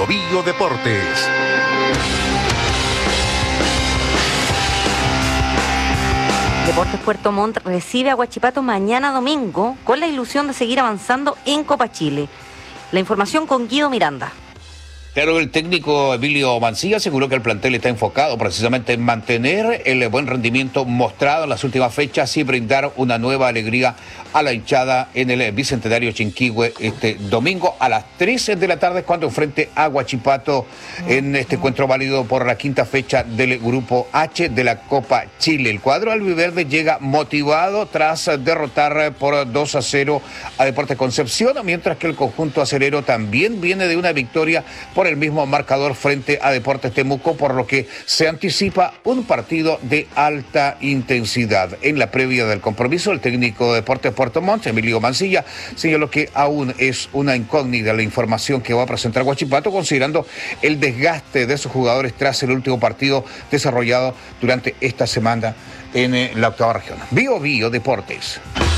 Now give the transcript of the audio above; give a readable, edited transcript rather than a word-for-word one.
Bio Deportes. Deportes Puerto Montt recibe a Huachipato mañana domingo con la ilusión de seguir avanzando en Copa Chile. La información con Guido Miranda. Claro, el técnico Emilio Mancilla aseguró que el plantel está enfocado precisamente en mantener el buen rendimiento mostrado en las últimas fechas y brindar una nueva alegría a la hinchada en el Bicentenario Chinquihue este domingo a las 13 de la tarde cuando enfrente a Huachipato en este encuentro válido por la quinta fecha del Grupo H de la Copa Chile. El cuadro albiverde llega motivado tras derrotar por 2-0 a Deportes Concepción, mientras que el conjunto acerero también viene de una victoria por el mismo marcador frente a Deportes Temuco, por lo que se anticipa un partido de alta intensidad. En la previa del compromiso, el técnico de Deportes Puerto Montt, Emilio Mancilla, señaló que aún es una incógnita la información que va a presentar Huachipato, considerando el desgaste de sus jugadores tras el último partido desarrollado durante esta semana en la octava región. Bio Deportes.